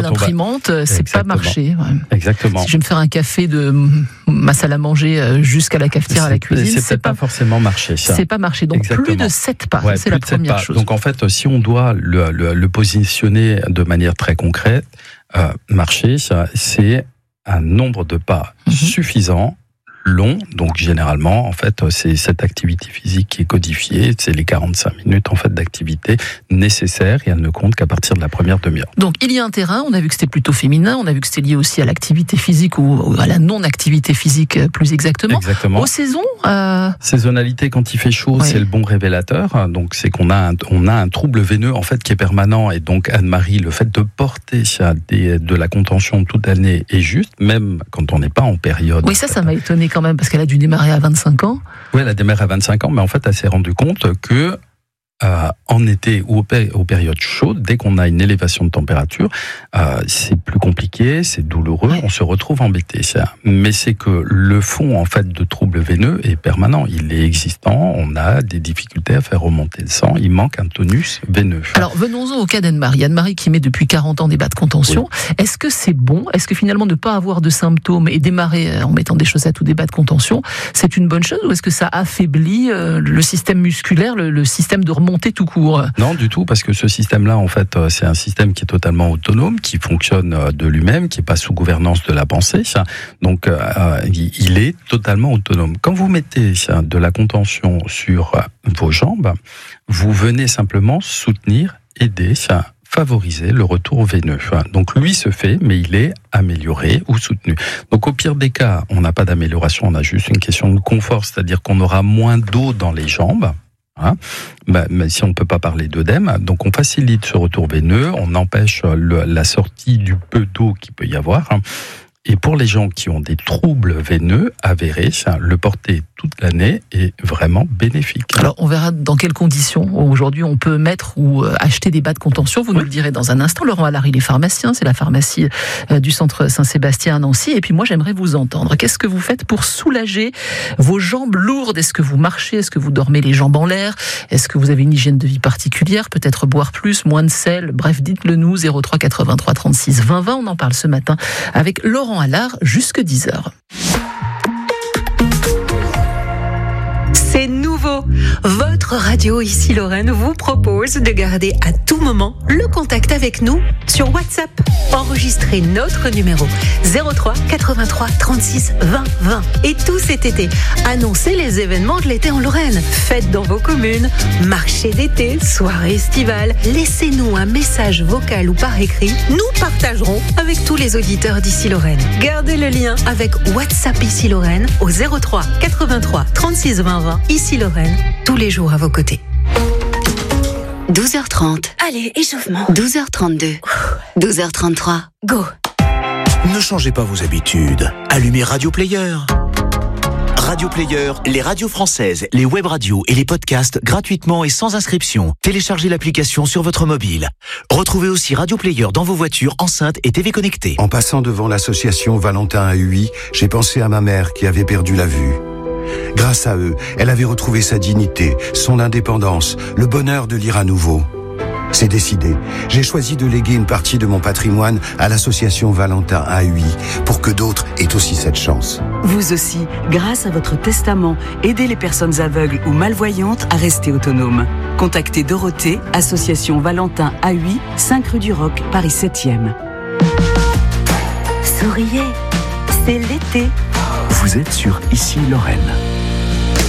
d'imprimante, c'est pas marché. Ouais. Exactement. Si je vais me faire un café de ma salle à manger jusqu'à la cafetière à la cuisine, c'est pas forcément marché. Ça. C'est pas marché. Donc plus de 7 pas, c'est la première chose. Donc en fait, si on doit le positionner de manière très concrète, marché, c'est un nombre de pas suffisant, long, donc généralement, en fait, c'est cette activité physique qui est codifiée, c'est les 45 minutes, en fait, d'activité nécessaire, et elle ne compte qu'à partir de la première demi-heure. Donc, il y a un terrain, on a vu que c'était plutôt féminin, on a vu que c'était lié aussi à l'activité physique, ou à la non-activité physique, plus exactement. Exactement. Aux saisons, Saisonnalité, quand il fait chaud, oui. C'est le bon révélateur, donc c'est qu'on a un trouble veineux, en fait, qui est permanent, et donc, Anne-Marie, le fait de porter de la contention toute l'année est juste, même quand on n'est pas en période. Oui, ça m'a étonné quand même, parce qu'elle a dû démarrer à 25 ans. Oui, elle a démarré à 25 ans, mais en fait, elle s'est rendue compte que en été ou aux périodes chaudes, dès qu'on a une élévation de température, c'est plus compliqué, c'est douloureux, on se retrouve embêté. Mais c'est que le fond, en fait, de troubles veineux est permanent, il est existant, on a des difficultés à faire remonter le sang, il manque un tonus veineux. Alors, venons-en au cas d'Anne-Marie. Anne-Marie qui met depuis 40 ans des bas de contention. Oui. Est-ce que c'est bon ? Est-ce que finalement, ne pas avoir de symptômes et démarrer en mettant des chaussettes ou des bas de contention, c'est une bonne chose, ou est-ce que ça affaiblit le système musculaire, le système de remontée tout court? Non, du tout, parce que ce système-là, en fait, c'est un système qui est totalement autonome, qui fonctionne de lui-même, qui n'est pas sous gouvernance de la pensée. Donc, il est totalement autonome. Quand vous mettez de la contention sur vos jambes, vous venez simplement soutenir, aider, favoriser le retour veineux. Donc, lui se fait, mais il est amélioré ou soutenu. Donc, au pire des cas, on n'a pas d'amélioration, on a juste une question de confort, c'est-à-dire qu'on aura moins d'eau dans les jambes. Mais si on ne peut pas parler d'œdème, donc on facilite ce retour veineux, on empêche la sortie du peu d'eau qu'il peut y avoir. Et pour les gens qui ont des troubles veineux avérés, le porter toute l'année est vraiment bénéfique. Alors, on verra dans quelles conditions aujourd'hui on peut mettre ou acheter des bas de contention. Vous nous le direz dans un instant. Laurent Allard, il est pharmacien, c'est la pharmacie du centre Saint-Sébastien à Nancy. Et puis moi, j'aimerais vous entendre. Qu'est-ce que vous faites pour soulager vos jambes lourdes ? Est-ce que vous marchez ? Est-ce que vous dormez les jambes en l'air ? Est-ce que vous avez une hygiène de vie particulière ? Peut-être boire plus, moins de sel ? Bref, dites-le nous, 03 83 36 20 20. On en parle ce matin avec Laurent Allard, jusque 10h. C'est nouveau. Votre radio ici Lorraine vous propose de garder à tout moment le contact avec nous sur WhatsApp. Enregistrez notre numéro 03 83 36 20 20. Et tout cet été, annoncez les événements de l'été en Lorraine. Fêtes dans vos communes, marché d'été, soirée estivale. Laissez-nous un message vocal ou par écrit. Nous partagerons avec tous les auditeurs d'ici Lorraine. Gardez le lien avec WhatsApp ici Lorraine au 03 83 36 20 20. Ici Lorraine, tous les jours à vos côtés. 12h30. Allez, échauffement. 12h32. 12h33. Go. Ne changez pas vos habitudes. Allumez Radio Player. Radio Player, les radios françaises, les web radios et les podcasts gratuitement et sans inscription. Téléchargez l'application sur votre mobile. Retrouvez aussi Radio Player dans vos voitures, enceintes et TV connectées. En passant devant l'association Valentin à UI, j'ai pensé à ma mère qui avait perdu la vue. Grâce à eux, elle avait retrouvé sa dignité, son indépendance, le bonheur de lire à nouveau. C'est décidé. J'ai choisi de léguer une partie de mon patrimoine à l'association Valentin à UI pour que d'autres aient aussi cette chance. Vous aussi, grâce à votre testament, aidez les personnes aveugles ou malvoyantes à rester autonomes. Contactez Dorothée, association Valentin à UI, 5 rue du Roc, Paris 7e. Souriez, c'est l'été. Vous êtes sur Ici Lorraine.